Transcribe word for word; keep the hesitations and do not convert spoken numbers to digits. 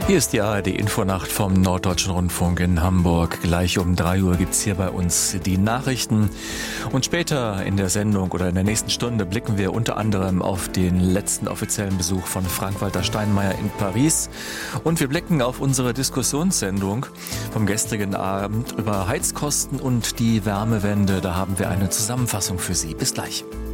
Hier ist die A R D-Infonacht vom Norddeutschen Rundfunk in Hamburg. Gleich um drei Uhr gibt's hier bei uns die Nachrichten. Und später in der Sendung oder in der nächsten Stunde blicken wir unter anderem auf den letzten offiziellen Besuch von Frank-Walter Steinmeier in Paris. Und wir blicken auf unsere Diskussionssendung vom gestrigen Abend über Heizkosten und die Wärmewende. Da haben wir eine Zusammenfassung für Sie. Bis gleich.